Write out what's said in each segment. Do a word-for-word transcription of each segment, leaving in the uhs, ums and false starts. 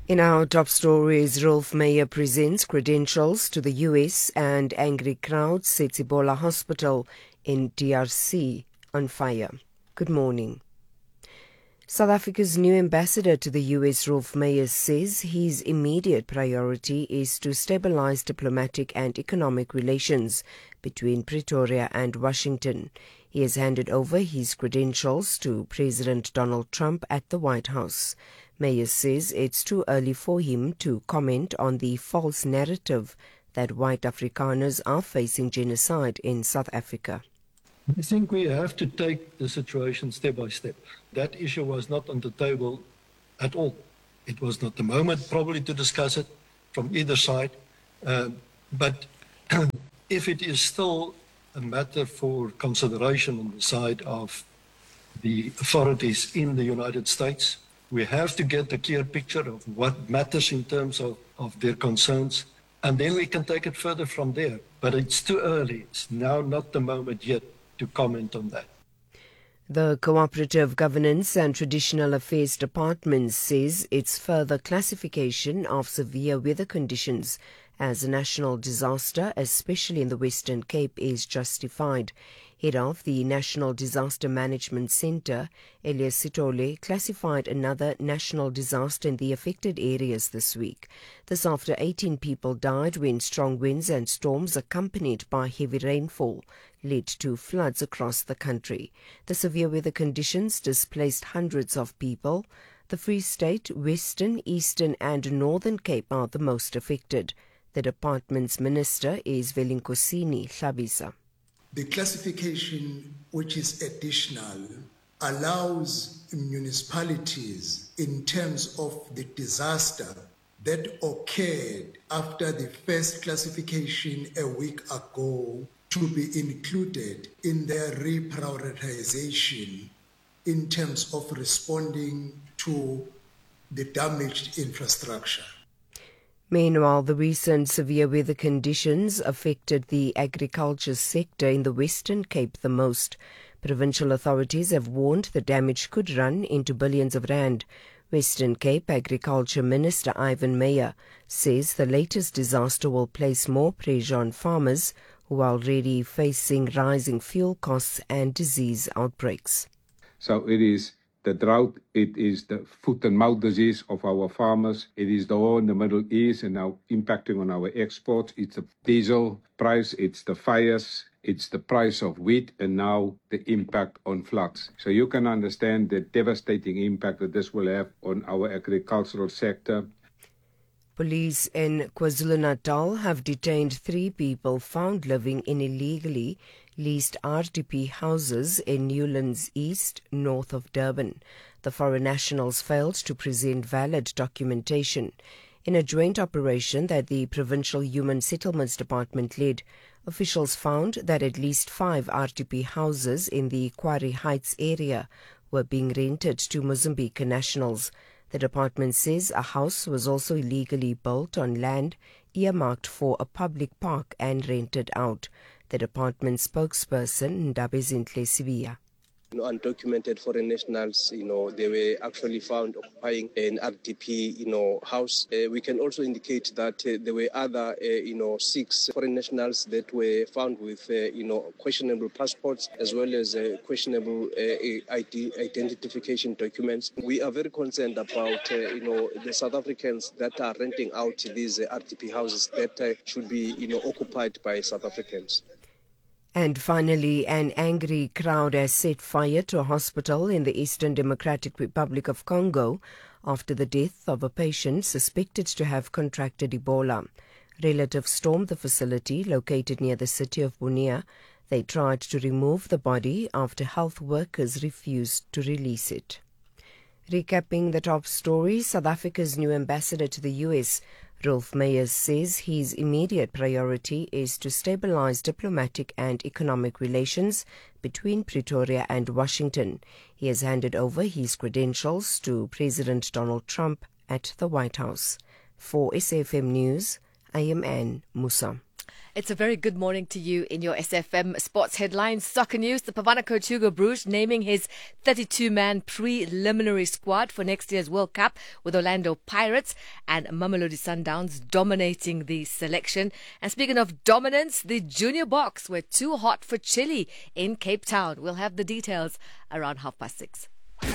In our top stories, Rolf Meyer presents credentials to the U S and angry crowd sets Ebola hospital in D R C on fire. Good morning. South Africa's new ambassador to the U S, Rolf Meyer, says his immediate priority is to stabilize diplomatic and economic relations between Pretoria and Washington. He has handed over his credentials to President Donald Trump at the White House. Meyer says it's too early for him to comment on the false narrative that white Afrikaners are facing genocide in South Africa. I think we have to take the situation step by step. That issue was not on the table at all. It was not the moment probably to discuss it from either side. Uh, but if it is still a matter for consideration on the side of the authorities in the United States, we have to get a clear picture of what matters in terms of, of their concerns, and then we can take it further from there. But it's too early. It's now not the moment yet to comment on that. The Cooperative Governance and Traditional Affairs Department says its further classification of severe weather conditions as a national disaster, especially in the Western Cape, is justified. Head of the National Disaster Management Centre, Elias Sitole, classified another national disaster in the affected areas this week. This after eighteen people died when strong winds and storms accompanied by heavy rainfall led to floods across the country. The severe weather conditions displaced hundreds of people. The Free State, Western, Eastern and Northern Cape are the most affected. The department's minister is Velinkosini Hlabisa. The classification, which is additional, allows municipalities in terms of the disaster that occurred after the first classification a week ago to be included in their reprioritization in terms of responding to the damaged infrastructure. Meanwhile, the recent severe weather conditions affected the agriculture sector in the Western Cape the most. Provincial authorities have warned the damage could run into billions of rand. Western Cape Agriculture Minister Ivan Meyer says the latest disaster will place more pressure on farmers who are already facing rising fuel costs and disease outbreaks. So it is the drought, it is the foot and mouth disease of our farmers, it is the war in the Middle East and now impacting on our exports, it's the diesel price, it's the fires, it's the price of wheat and now the impact on floods. So you can understand the devastating impact that this will have on our agricultural sector. Police in KwaZulu-Natal have detained three people found living in illegally leased R D P houses in Newlands East, north of Durban. The foreign nationals failed to present valid documentation. In a joint operation that the Provincial Human Settlements Department led, officials found that at least five R D P houses in the Quarry Heights area were being rented to Mozambique nationals. The department says a house was also illegally built on land earmarked for a public park and rented out. The department spokesperson, Ndabezinhle Sibia. You know, undocumented foreign nationals, you know, they were actually found occupying an R D P, you know, house. Uh, we can also indicate that uh, there were other, uh, you know, six foreign nationals that were found with, uh, you know, questionable passports as well as uh, questionable uh, I D identification documents. We are very concerned about, uh, you know, the South Africans that are renting out these uh, R D P houses that uh, should be, you know, occupied by South Africans. And finally, an angry crowd has set fire to a hospital in the Eastern Democratic Republic of Congo after the death of a patient suspected to have contracted Ebola. Relatives stormed the facility located near the city of Bunia. They tried to remove the body after health workers refused to release it. Recapping the top stories, South Africa's new ambassador to the U S, Rolf Meyer, says his immediate priority is to stabilize diplomatic and economic relations between Pretoria and Washington. He has handed over his credentials to President Donald Trump at the White House. For S A F M News, I am Anne Musa. It's a very good morning to you in your S F M sports headlines. Soccer news, the Pavana coach Hugo Broos naming his thirty-two man preliminary squad for next year's World Cup with Orlando Pirates, and Mamelodi Sundowns dominating the selection. And speaking of dominance, the Junior Boks were too hot for Chile in Cape Town. We'll have the details around half past six.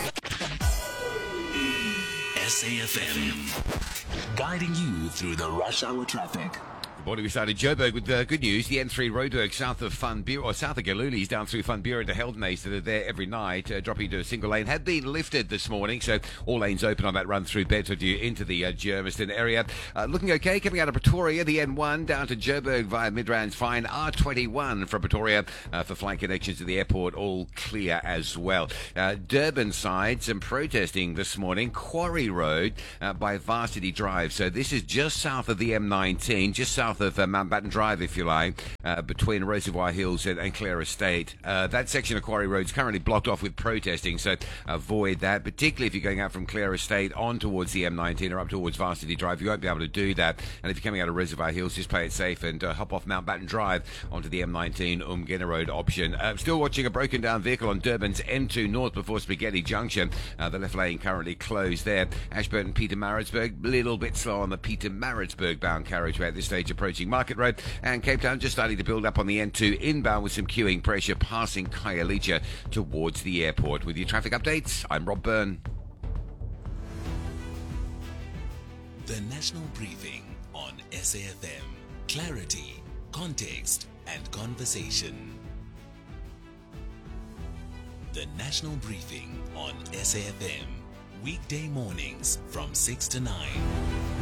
S A F M, guiding you through the rush hour traffic. Good morning. We started Joburg with uh, good news. The N three roadwork south of Van Buren, or south of Galuli's, down through Van Buren to Heldenace, that are there every night, uh, dropping to a single lane, have been lifted this morning, so all lanes open on that run through Bedfordview into the uh, Germiston area. Uh, looking okay, coming out of Pretoria, the N one down to Joburg via Midrand's fine. R twenty-one from Pretoria uh, for flight connections to the airport, all clear as well. Uh, Durban side, some protesting this morning. Quarry Road uh, by Varsity Drive, so this is just south of the M nineteen, just south of uh, Mountbatten Drive, if you like, uh, between Reservoir Hills and, and Clare Estate. Uh, that section of Quarry Road is currently blocked off with protesting, so avoid that, particularly if you're going out from Clare Estate on towards the M nineteen or up towards Varsity Drive. You won't be able to do that. And if you're coming out of Reservoir Hills, just play it safe and uh, hop off Mountbatten Drive onto the M nineteen Umgena Road option. Uh, still watching a broken down vehicle on Durban's M two North before Spaghetti Junction. Uh, the left lane currently closed there. Ashburton, Peter Maritzburg, a little bit slow on the Peter Maritzburg bound carriageway at this stage, approaching Market Road. And Cape Town just starting to build up on the N two inbound with some queuing pressure passing Khayelitsha towards the airport. With your traffic updates, I'm Rob Byrne. The National Briefing on S A F M. Clarity, context, and conversation. The National Briefing on S A F M. Weekday mornings from six to nine.